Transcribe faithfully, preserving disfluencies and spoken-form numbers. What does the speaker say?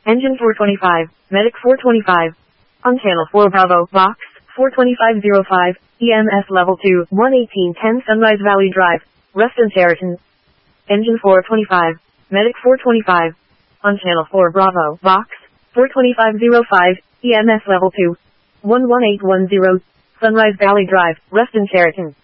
Engine four twenty-five, Medic four twenty-five. On channel four Bravo, Box, four twenty-five oh five, E M S level two, one eighteen ten Sunrise Valley Drive, Ruston Chariton. Engine four twenty-five, Medic four twenty-five. On channel four Bravo, Box, four twenty-five oh five, E M S level two, one one eight one zero, Sunrise Valley Drive, Ruston Chariton.